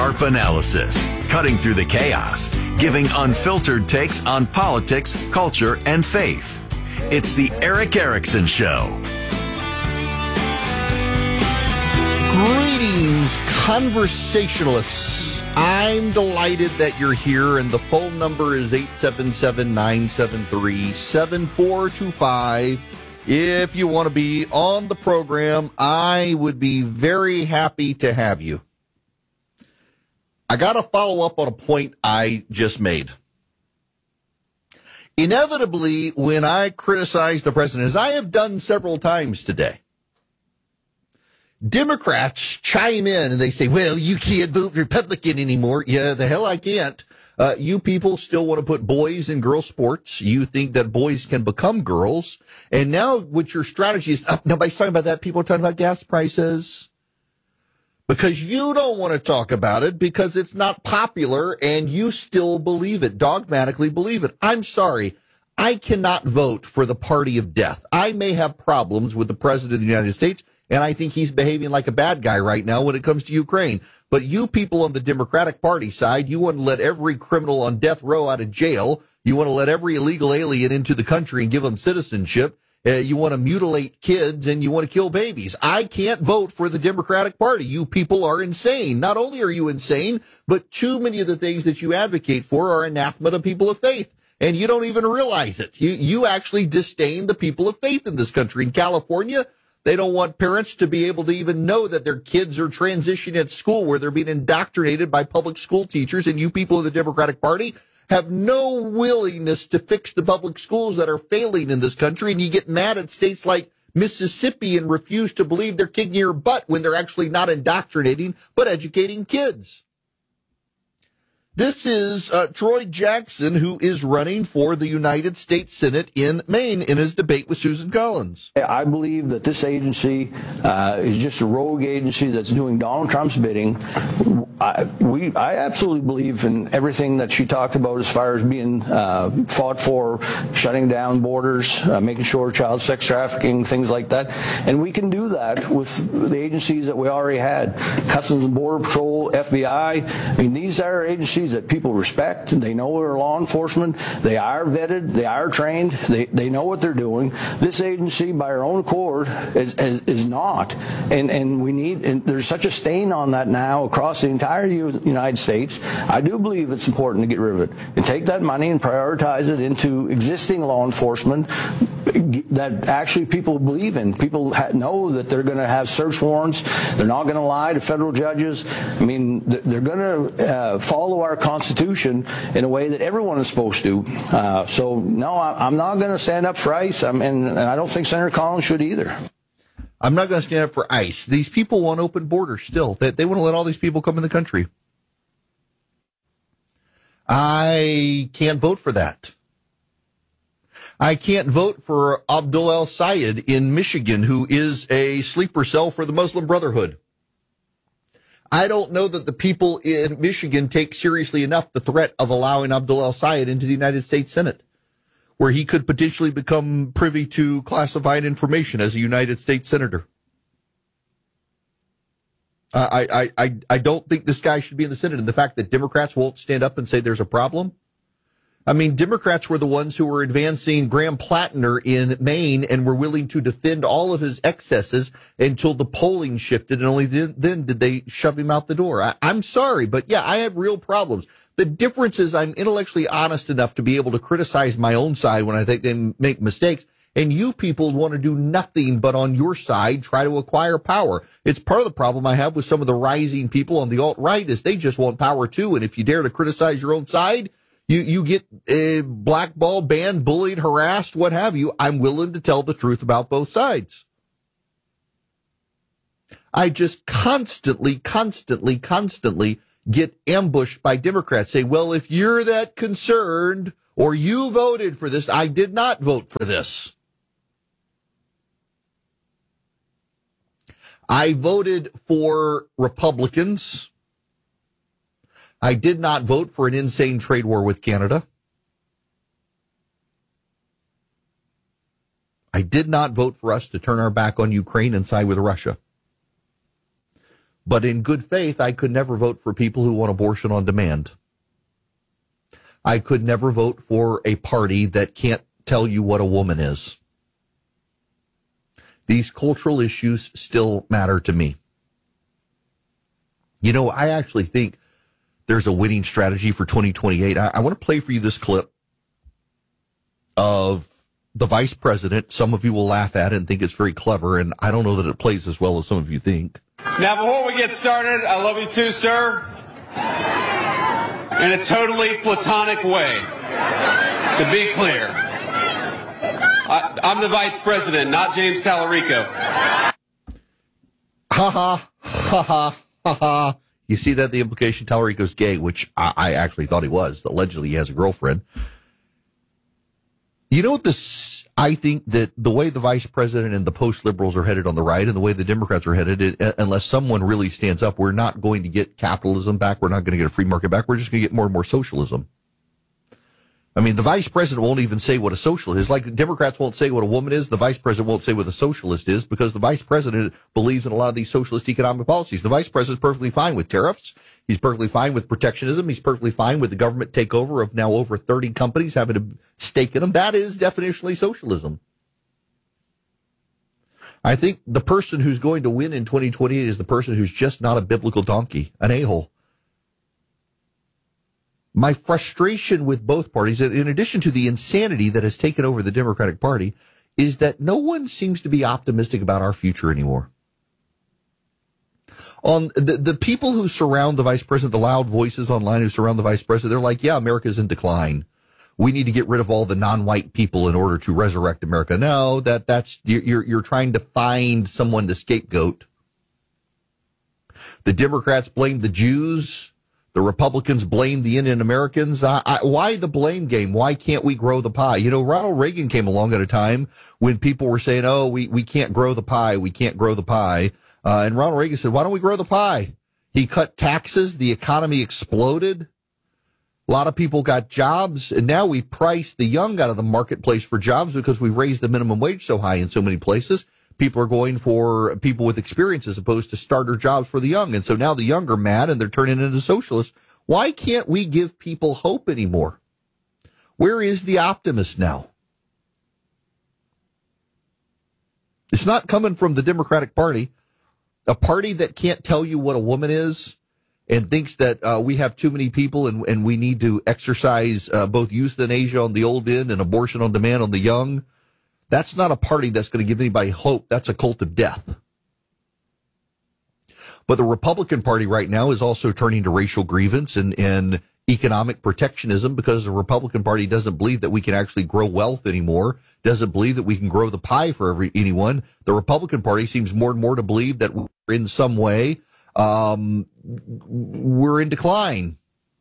Sharp analysis, cutting through the chaos, giving unfiltered takes on politics, culture, and faith. It's the Erick Erickson Show. Greetings, conversationalists. I'm delighted that you're here, and the phone number is 877-973-7425. If you want to be on the program, I would be very happy to have you. I got to follow up on a point I just made. Inevitably, when I criticize the president, as I have done several times today, Democrats chime in and they say, well, you can't vote Republican anymore. Yeah, the hell I can't. You people still want to put boys in girl sports. You think that boys can become girls. And now what your strategy is, nobody's talking about that. People are talking about gas prices. Because you don't want to talk about it because it's not popular and you still believe it, dogmatically believe it. I'm sorry. I cannot vote for the party of death. I may have problems with the president of the United States, and I think he's behaving like a bad guy right now when it comes to Ukraine. But you people on the Democratic Party side, you want to let every criminal on death row out of jail. You want to let every illegal alien into the country and give them citizenship. You want to mutilate kids and you want to kill babies. I can't vote for the Democratic Party. You people are insane. Not only are you insane, but too many of the things that you advocate for are anathema to people of faith. And you don't even realize it. You actually disdain the people of faith in this country. In California, they don't want parents to be able to even know that their kids are transitioning at school where they're being indoctrinated by public school teachers. And you people of the Democratic Party have no willingness to fix the public schools that are failing in this country. And you get mad at states like Mississippi and refuse to believe they're kicking your butt when they're actually not indoctrinating, but educating kids. This is Troy Jackson, who is running for the United States Senate in Maine in his debate with Susan Collins. I believe that this agency is just a rogue agency that's doing Donald Trump's bidding. I absolutely believe in everything that she talked about as far as being fought for, shutting down borders, making sure child sex trafficking, things like that. And we can do that with the agencies that we already had. Customs and Border Patrol, FBI. I mean, these are agencies that people respect. They know they're law enforcement. They are vetted. They are trained. They know what they're doing. This agency, by our own accord, is not. And we need, and there's such a stain on that now across the entire United States. I do believe it's important to get rid of it and take that money and prioritize it into existing law enforcement that actually people believe in. People know that they're going to have search warrants. They're not going to lie to federal judges. I mean, they're going to follow our Constitution in a way that everyone is supposed to. So, no, I'm not going to stand up for ICE, and I don't think Senator Collins should either. I'm not going to stand up for ICE. These people want open borders still. They want to let all these people come in the country. I can't vote for that. I can't vote for Abdul El-Sayed in Michigan, who is a sleeper cell for the Muslim Brotherhood. I don't know that the people in Michigan take seriously enough the threat of allowing Abdul El-Sayed into the United States Senate, where he could potentially become privy to classified information as a United States Senator. I don't think this guy should be in the Senate. And the fact that Democrats won't stand up and say there's a problem. I mean, Democrats were the ones who were advancing Graham Plattner in Maine and were willing to defend all of his excesses until the polling shifted, and only then did they shove him out the door. I'm sorry, but yeah, I have real problems. The difference is I'm intellectually honest enough to be able to criticize my own side when I think they make mistakes, and you people want to do nothing but on your side try to acquire power. It's part of the problem I have with some of the rising people on the alt-right is they just want power too, and if you dare to criticize your own side, you get blackballed, banned, bullied, harassed, what have you. I'm willing to tell the truth about both sides. I just constantly get ambushed by Democrats. Say, well, if you're that concerned or you voted for this, I did not vote for this. I voted for Republicans. I did not vote for an insane trade war with Canada. I did not vote for us to turn our back on Ukraine and side with Russia. But in good faith, I could never vote for people who want abortion on demand. I could never vote for a party that can't tell you what a woman is. These cultural issues still matter to me. You know, I actually think there's a winning strategy for 2028. I want to play for you this clip of the vice president. Some of you will laugh at it and think it's very clever, and I don't know that it plays as well as some of you think. Now, before we get started, I love you too, sir. In a totally platonic way. To be clear. I'm the vice president, not James Tallarico. Ha ha, ha ha, ha ha. You see that, the implication? Tallarico's gay, which I actually thought he was. Allegedly, he has a girlfriend. You know what this, I think that the way the vice president and the post-liberals are headed on the right and the way the Democrats are headed, unless someone really stands up, we're not going to get capitalism back. We're not going to get a free market back. We're just going to get more and more socialism. I mean, the vice president won't even say what a socialist is. Like the Democrats won't say what a woman is, the vice president won't say what a socialist is, because the vice president believes in a lot of these socialist economic policies. The vice president is perfectly fine with tariffs. He's perfectly fine with protectionism. He's perfectly fine with the government takeover of now over 30 companies having a stake in them. That is definitionally socialism. I think the person who's going to win in 2028 is the person who's just not a biblical donkey, an a-hole. My frustration with both parties, in addition to the insanity that has taken over the Democratic Party, is that no one seems to be optimistic about our future anymore. On the people who surround the vice president, the loud voices online who surround the vice president, they're like, yeah, America's in decline. We need to get rid of all the non-white people in order to resurrect America. No, that's you're trying to find someone to scapegoat. The Democrats blame the Jews. The Republicans blame the Indian Americans. Why the blame game? Why can't we grow the pie? You know, Ronald Reagan came along at a time when people were saying, oh, we can't grow the pie. We can't grow the pie. And Ronald Reagan said, why don't we grow the pie? He cut taxes. The economy exploded. A lot of people got jobs. And now we priced the young out of the marketplace for jobs because we've raised the minimum wage so high in so many places. People are going for people with experience as opposed to starter jobs for the young. And so now the young are mad and they're turning into socialists. Why can't we give people hope anymore? Where is the optimist now? It's not coming from the Democratic Party, a party that can't tell you what a woman is and thinks that we have too many people and we need to exercise both euthanasia on the old end and abortion on demand on the young. That's not a party that's going to give anybody hope. That's a cult of death. But the Republican Party right now is also turning to racial grievance and economic protectionism because the Republican Party doesn't believe that we can actually grow wealth anymore, doesn't believe that we can grow the pie for anyone. The Republican Party seems more and more to believe that in some way we're in decline.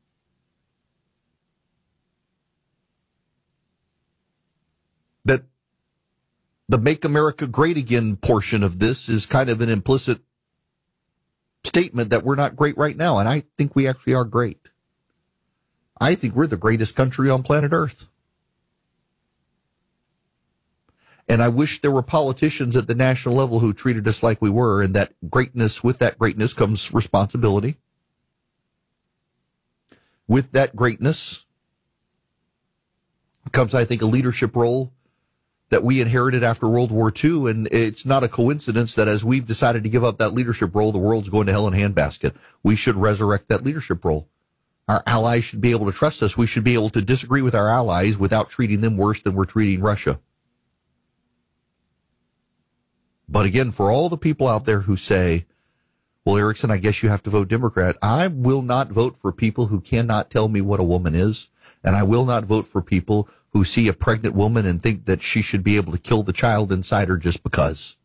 That the Make America Great Again portion of this is kind of an implicit statement that we're not great right now. And I think we actually are great. I think we're the greatest country on planet Earth. And I wish there were politicians at the national level who treated us like we were, and that greatness, with that greatness comes responsibility. With that greatness comes, I think, a leadership role that we inherited after World War II, and it's not a coincidence that as we've decided to give up that leadership role, the world's going to hell in a handbasket. We should resurrect that leadership role. Our allies should be able to trust us. We should be able to disagree with our allies without treating them worse than we're treating Russia. But again, for all the people out there who say, well, Erickson, I guess you have to vote Democrat, I will not vote for people who cannot tell me what a woman is, and I will not vote for people who see a pregnant woman and think that she should be able to kill the child inside her just because.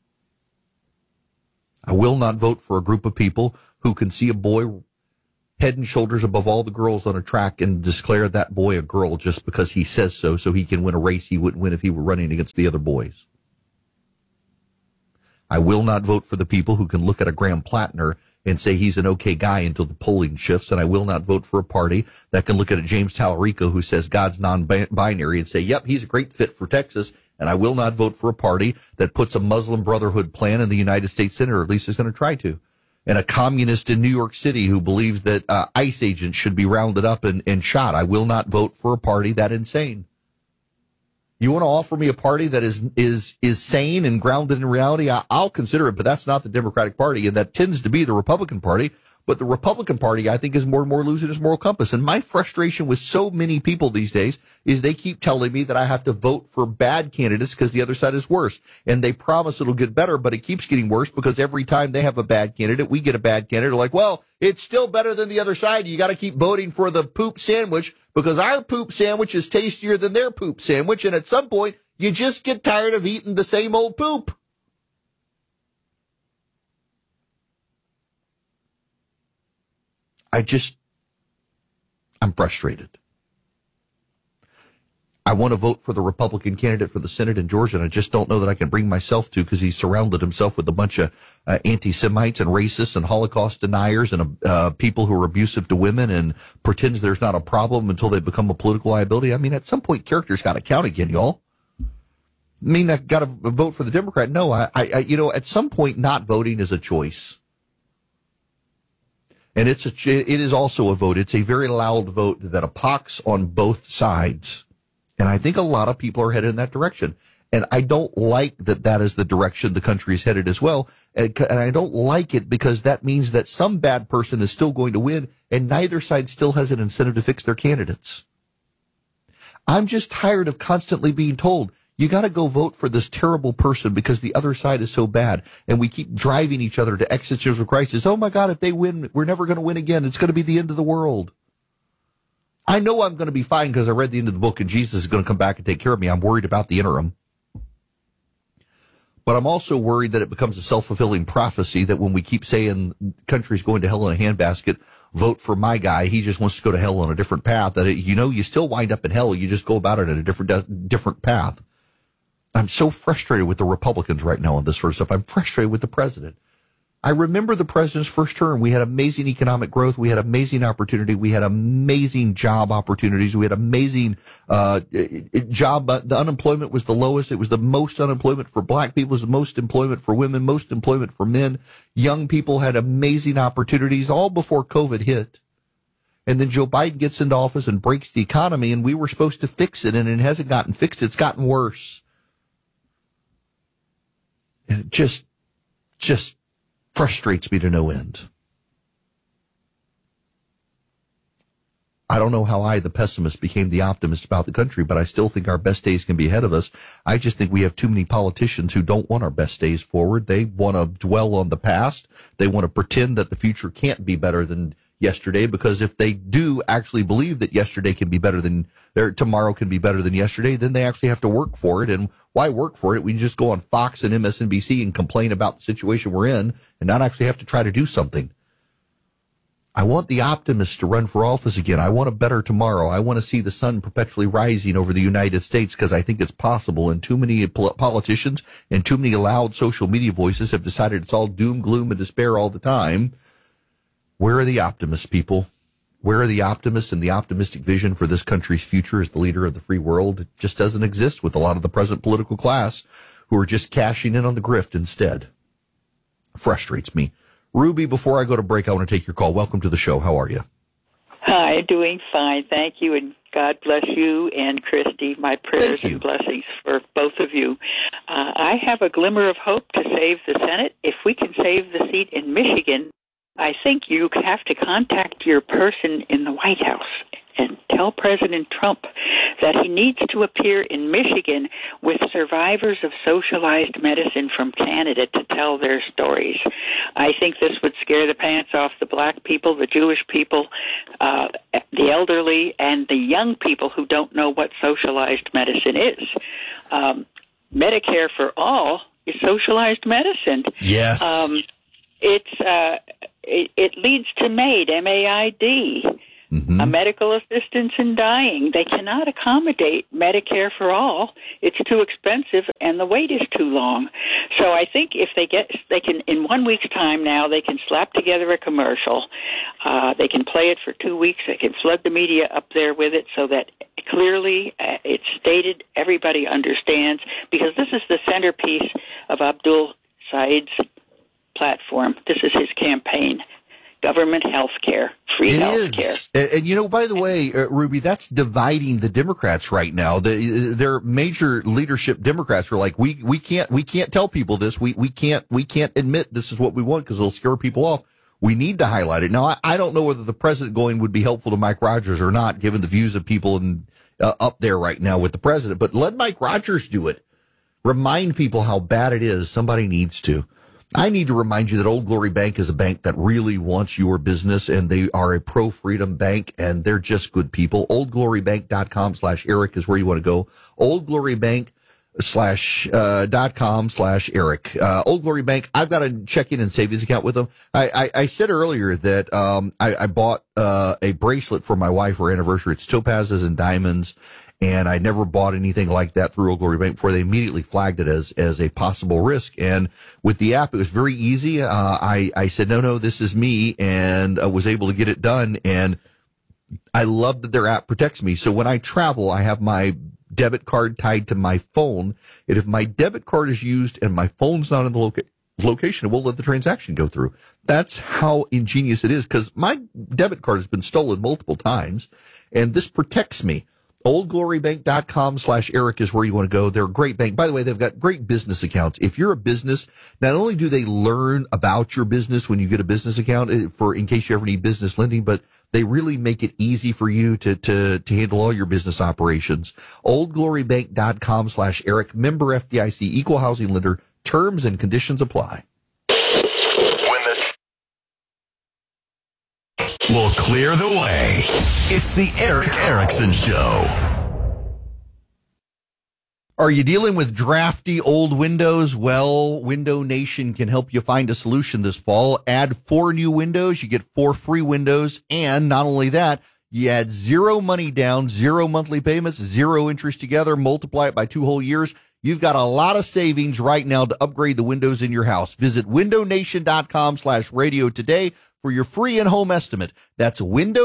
I will not vote for a group of people who can see a boy head and shoulders above all the girls on a track and declare that boy a girl just because he says so he can win a race he wouldn't win if he were running against the other boys. I will not vote for the people who can look at a Graham Plattner and say he's an okay guy until the polling shifts, and I will not vote for a party that can look at a James Tallarico who says God's non-binary and say, yep, he's a great fit for Texas, and I will not vote for a party that puts a Muslim Brotherhood plan in the United States Senate, or at least is going to try to. and a communist in New York City who believes that ICE agents should be rounded up and shot. I will not vote for a party that insane. You want to offer me a party that is sane and grounded in reality? I'll consider it, but that's not the Democratic Party, and that tends to be the Republican Party. But the Republican Party, I think, is more and more losing its moral compass. And my frustration with so many people these days is they keep telling me that I have to vote for bad candidates because the other side is worse. And they promise it'll get better, but it keeps getting worse because every time they have a bad candidate, we get a bad candidate. Like, well, it's still better than the other side. You got to keep voting for the poop sandwich because our poop sandwich is tastier than their poop sandwich. And at some point, you just get tired of eating the same old poop. I'm frustrated. I want to vote for the Republican candidate for the Senate in Georgia, and I just don't know that I can bring myself to because he's surrounded himself with a bunch of anti-Semites and racists and Holocaust deniers and people who are abusive to women and pretends there's not a problem until they become a political liability. I mean, at some point, character's got to count again, y'all. I mean, I got to vote for the Democrat. No, at some point, not voting is a choice. And it is also a vote. It's a very loud vote that a pox on both sides. And I think a lot of people are headed in that direction. And I don't like that is the direction the country is headed as well. And I don't like it because that means that some bad person is still going to win and neither side still has an incentive to fix their candidates. I'm just tired of constantly being told, you got to go vote for this terrible person because the other side is so bad. And we keep driving each other to existential crisis. Oh, my God, if they win, we're never going to win again. It's going to be the end of the world. I know I'm going to be fine because I read the end of the book and Jesus is going to come back and take care of me. I'm worried about the interim. But I'm also worried that it becomes a self-fulfilling prophecy that when we keep saying country's going to hell in a handbasket, vote for my guy, he just wants to go to hell on a different path. That you still wind up in hell. You just go about it in a different path. I'm so frustrated with the Republicans right now on this sort of stuff. I'm frustrated with the president. I remember the president's first term. We had amazing economic growth. We had amazing opportunity. We had amazing job opportunities. We had amazing job. The unemployment was the lowest. It was the most unemployment for black people. It was the most employment for women, most employment for men. Young people had amazing opportunities all before COVID hit. And then Joe Biden gets into office and breaks the economy, and we were supposed to fix it, and it hasn't gotten fixed. It's gotten worse. And it just frustrates me to no end. I don't know how I, the pessimist, became the optimist about the country, but I still think our best days can be ahead of us. I just think we have too many politicians who don't want our best days forward. They want to dwell on the past. They want to pretend that the future can't be better than yesterday, because if they do actually believe that yesterday can be better than, or tomorrow can be better than yesterday, then they actually have to work for it. And why work for it? We can just go on Fox and MSNBC and complain about the situation we're in and not actually have to try to do something. I want the optimists to run for office again. I want a better tomorrow. I want to see the sun perpetually rising over the United States because I think it's possible. And too many politicians and too many loud social media voices have decided it's all doom, gloom, and despair all the time. Where are the optimists, people? Where are the optimists and the optimistic vision for this country's future as the leader of the free world? It just doesn't exist with a lot of the present political class who are just cashing in on the grift instead. Frustrates me. Ruby, before I go to break, I want to take your call. Welcome to the show. How are you? Hi, doing fine. Thank you, and God bless you and Christy. My prayers and blessings for both of you. I have a glimmer of hope to save the Senate. If we can save the seat in Michigan, I think you have to contact your person in the White House and tell President Trump that he needs to appear in Michigan with survivors of socialized medicine from Canada to tell their stories. I think this would scare the pants off the black people, the Jewish people, the elderly, and the young people who don't know what socialized medicine is. Medicare for all is socialized medicine. Yes. It leads to MAID, M-A-I-D, a medical assistance in dying. They cannot accommodate Medicare for all. It's too expensive, and the wait is too long. So I think if they can, in 1 week's time now, they can slap together a commercial. They can play it for 2 weeks. They can flood the media up there with it so that clearly it's stated, everybody understands, because this is the centerpiece of Abdul Said's platform. This is his campaign. Government health care, free health care. And by the way, Ruby, that's dividing the Democrats right now. Their major leadership Democrats are like, we can't tell people this. We can't admit this is what we want because it'll scare people off. We need to highlight it. Now, I don't know whether the president going would be helpful to Mike Rogers or not, given the views of people up there right now with the president, but let Mike Rogers do it. Remind people how bad it is. Somebody needs to. I need to remind you that Old Glory Bank is a bank that really wants your business, and they are a pro-freedom bank, and they're just good people. OldGloryBank.com/Eric is where you want to go. OldGloryBank.com/Eric. Old Glory Bank, I've got a checking and savings account with them. I said earlier that I bought a bracelet for my wife for her anniversary. It's topazes and diamonds. And I never bought anything like that through Old Glory Bank before. They immediately flagged it as a possible risk. And with the app, it was very easy. I said, no, this is me, and was able to get it done. And I love that their app protects me. So when I travel, I have my debit card tied to my phone. And if my debit card is used and my phone's not in the location, it won't let the transaction go through. That's how ingenious it is, because my debit card has been stolen multiple times, and this protects me. OldGloryBank.com/Eric is where you want to go. They're a great bank. By the way, they've got great business accounts. If you're a business, not only do they learn about your business when you get a business account in case you ever need business lending, but they really make it easy for you to handle all your business operations. OldGloryBank.com/Eric, member FDIC, equal housing lender. Terms and conditions apply. Will clear the way. It's the Eric Erickson Show. Are you dealing with drafty old windows? Well, Window Nation can help you find a solution this fall. Add 4 new windows, you get 4 free windows, and not only that, you add 0 money down, 0 monthly payments, 0 interest together, multiply it by 2 whole years. You've got a lot of savings right now to upgrade the windows in your house. Visit windownation.com/radio today for your free in-home estimate. That's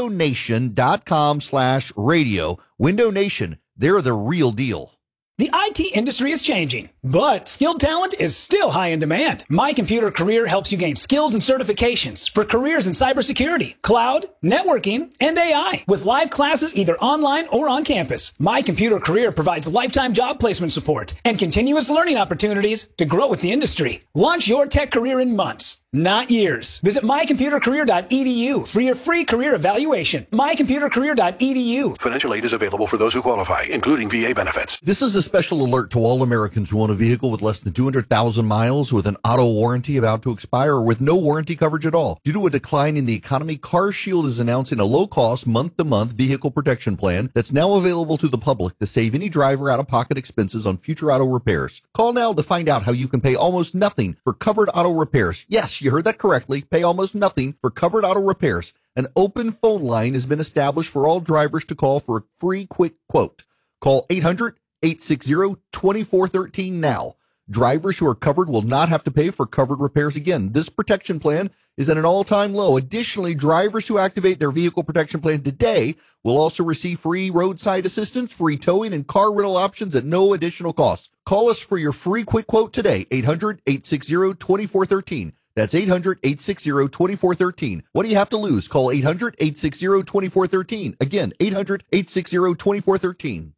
windownation.com/radio. Window Nation, they're the real deal. The IT industry is changing, but skilled talent is still high in demand. My Computer Career helps you gain skills and certifications for careers in cybersecurity, cloud, networking, and AI. With live classes either online or on campus, My Computer Career provides lifetime job placement support and continuous learning opportunities to grow with the industry. Launch your tech career in months, not years. Visit mycomputercareer.edu for your free career evaluation. mycomputercareer.edu. Financial aid is available for those who qualify, including VA benefits. This is a special alert to all Americans who own a vehicle with less than 200,000 miles, with an auto warranty about to expire, or with no warranty coverage at all. Due to a decline in the economy, CarShield is announcing a low-cost, month-to-month vehicle protection plan that's now available to the public to save any driver out-of-pocket expenses on future auto repairs. Call now to find out how you can pay almost nothing for covered auto repairs. Yes, you heard that correctly. Pay almost nothing for covered auto repairs. An open phone line has been established for all drivers to call for a free quick quote. Call 800-860-2413 now. Drivers who are covered will not have to pay for covered repairs again. This protection plan is at an all-time low. Additionally, drivers who activate their vehicle protection plan today will also receive free roadside assistance, free towing, and car rental options at no additional cost. Call us for your free quick quote today, 800-860-2413. That's 800-860-2413. What do you have to lose? Call 800-860-2413. Again, 800-860-2413.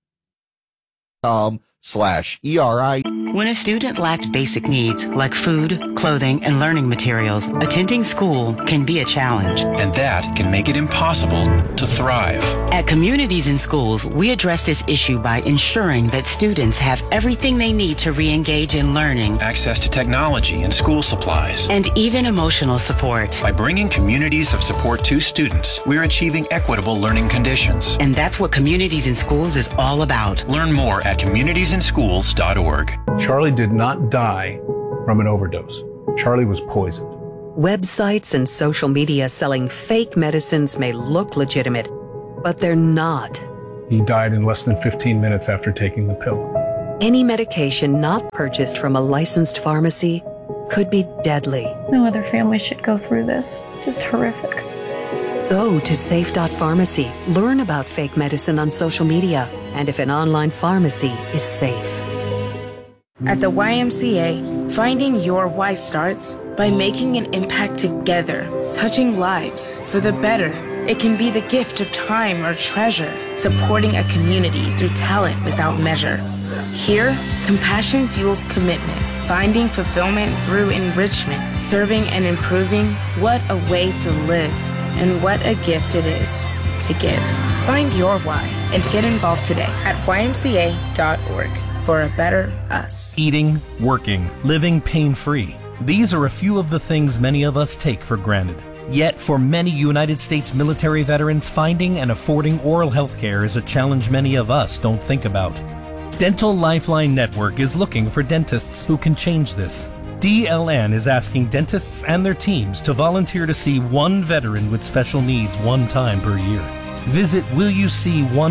/ERI. When a student lacks basic needs like food, clothing, and learning materials, attending school can be a challenge. And that can make it impossible to thrive. At Communities in Schools, we address this issue by ensuring that students have everything they need to re-engage in learning, access to technology and school supplies, and even emotional support. By bringing communities of support to students, we're achieving equitable learning conditions. And that's what Communities in Schools is all about. Learn more at communitiesinschools.org. Charlie did not die from an overdose. Charlie was poisoned. Websites and social media selling fake medicines may look legitimate, but they're not. He died in less than 15 minutes after taking the pill. Any medication not purchased from a licensed pharmacy could be deadly. No other family should go through this. It's just horrific. Go to safe.pharmacy. Learn about fake medicine on social media and if an online pharmacy is safe. At the YMCA, finding your why starts by making an impact together, touching lives for the better. It can be the gift of time or treasure, supporting a community through talent without measure. Here, compassion fuels commitment, finding fulfillment through enrichment, serving and improving. What a way to live, and what a gift it is to give. Find your why and get involved today at ymca.org for a better us. Eating, working, living pain-free. These are a few of the things many of us take for granted. Yet, for many United States military veterans, finding and affording oral health care is a challenge many of us don't think about. Dental Lifeline Network is looking for dentists who can change this. DLN is asking dentists and their teams to volunteer to see one veteran with special needs one time per year. Visit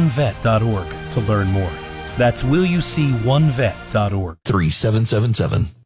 willyouseeonevet.org to learn more. That's willyouseeonevet.org. 3777.